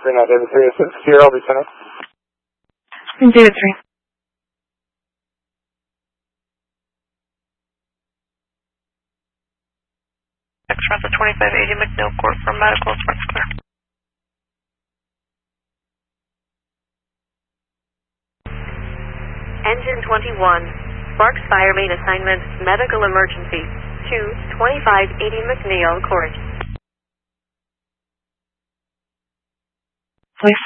39, David 3, is Sierra, I'll be center. David 3. Express at 2580 McNeil Court for medical express clear. Engine 21, Sparks Fire Main Assignment, Medical Emergency, to 2580 McNeil Court. Please.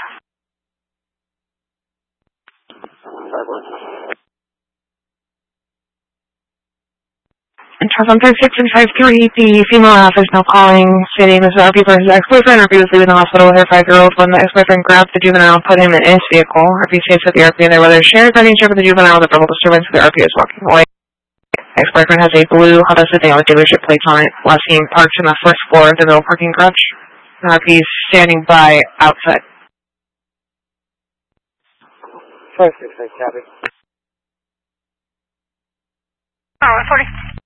In Charles 136-653, the female officer is now calling, stating this is RP for his ex-boyfriend. RP was leaving the hospital with her 5-year-old when the ex-boyfriend grabbed the juvenile and put him in his vehicle. RP states that the RP and their brother shared guardianship of the juvenile with a verbal disturbance. The RP is walking away. Ex-boyfriend has a blue Honda Sedan with dealership plates on it. Last seen parked in the first floor of the middle parking garage. The RP is standing by outside. 566, copy. Alright, 40.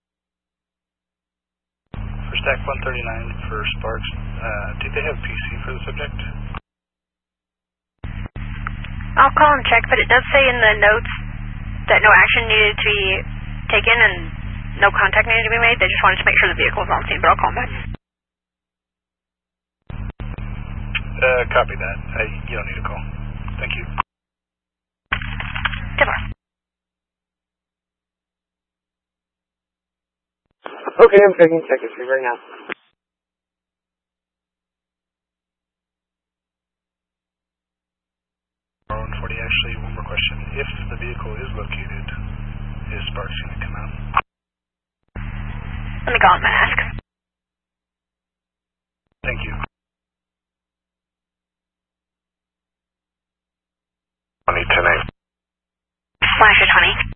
For stack 139 for Sparks, do they have PC for the subject? I'll call and check, but it does say in the notes that no action needed to be taken and no contact needed to be made. They just wanted to make sure the vehicle was on scene, but I'll call them back. Copy that. You don't need a call. Thank you. Goodbye. Okay, I'm taking check history right now. On 40, actually, one more question. If the vehicle is located, is Sparks going to come out? Let me call him and ask. Thank you. 2010. Flash at 20.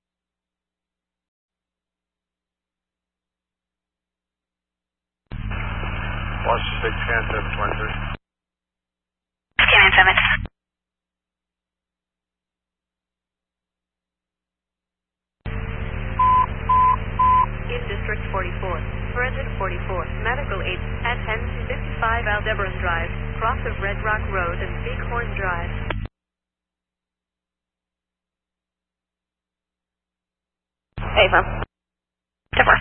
Watch 6, scan 723. Scanning 7. In District 44, Forensic 44, Medical 8 at 1055 Aldebaran Drive, cross of Red Rock Road and Bighorn Drive. Ava. Goodbye.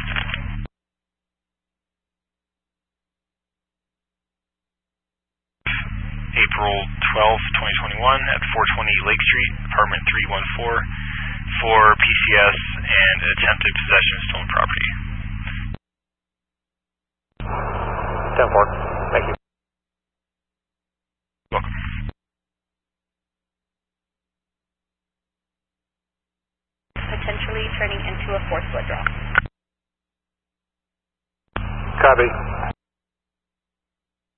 April 12th, 2021 at 420 Lake Street, apartment 314 for PCS and attempted possession of stolen property. 10-4. Thank you. Welcome. Potentially turning into a forced blood draw. Copy.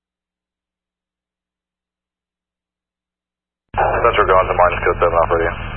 Spencer going to Martin's Code 7 off radio.